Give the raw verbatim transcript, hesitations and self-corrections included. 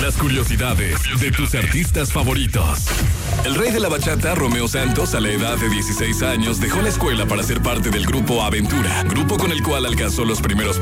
Las curiosidades de tus artistas favoritos. El rey de la bachata, Romeo Santos, a la edad de dieciséis años, dejó la escuela para ser parte del grupo Aventura, grupo con el cual alcanzó los primeros